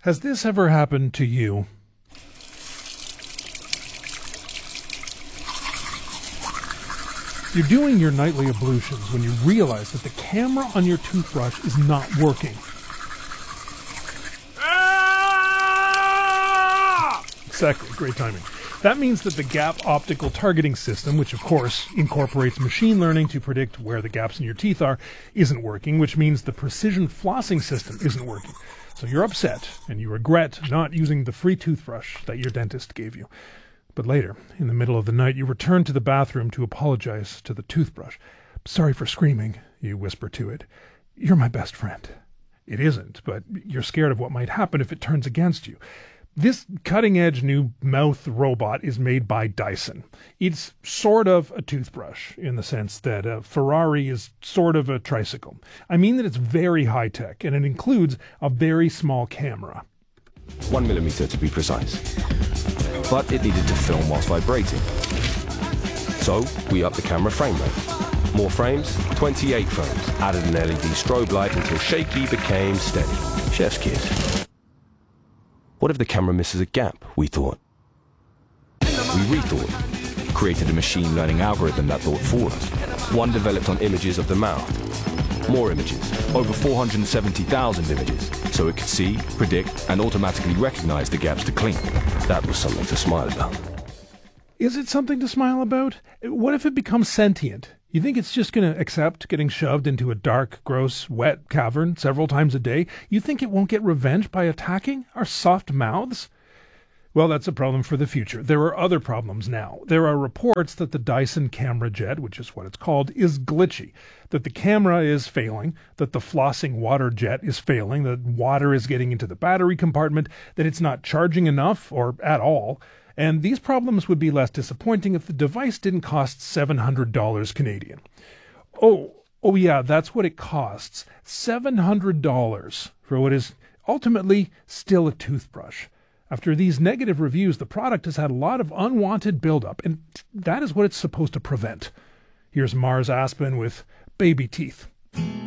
Has this ever happened to you? You're doing your nightly ablutions when you realize that the camera on your toothbrush is not working. Exactly, great timing. That means that the gap optical targeting system, which of course incorporates machine learning to predict where the gaps in your teeth are, isn't working, which means the precision flossing system isn't working. So you're upset, and you regret not using the free toothbrush that your dentist gave you. But later, in the middle of the night, you return to the bathroom to apologize to the toothbrush. "Sorry for screaming," you whisper to it. "You're my best friend." It isn't, but you're scared of what might happen if it turns against you. This cutting-edge new mouth robot is made by Dyson. It's sort of a toothbrush in the sense that a Ferrari is sort of a tricycle. I mean that it's very high-tech, and it includes a very small camera. 1 millimeter to be precise. But it needed to film whilst vibrating. So we upped the camera frame rate. More frames, 28 frames. Added an LED strobe light until shaky became steady. Chef's kiss. What if the camera misses a gap, we thought? We rethought. Created a machine learning algorithm that thought for us. One developed on images of the mouth. More images, over 470,000 images, so it could see, predict, and automatically recognize the gaps to clean. That was something to smile about. Is it something to smile about? What if it becomes sentient? You think it's just going to accept getting shoved into a dark, gross, wet cavern several times a day? You think it won't get revenge by attacking our soft mouths? Well, that's a problem for the future. There are other problems now. There are reports that the Dyson Camera Jet, which is what it's called, is glitchy, that the camera is failing, that the flossing water jet is failing, that water is getting into the battery compartment, that it's not charging enough or at all. And these problems would be less disappointing if the device didn't cost $700 Canadian. Oh yeah, that's what it costs. $700 for what is ultimately still a toothbrush. After these negative reviews, the product has had a lot of unwanted buildup, and that is what it's supposed to prevent. Here's Mars Aspen with Baby Teeth.